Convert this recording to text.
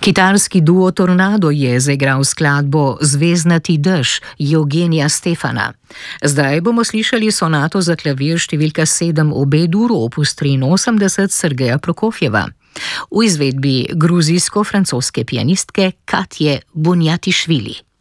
Kitarski duo Tornado je zaigral skladbo Zvezdnati dež Eugenija Stefana. Zdaj bomo slišali sonato za klavir številka 7 v B-duru opus 83 Sergeja Prokofjeva v izvedbi gruzijsko-francoske pianistke Katje Bunjatišvili.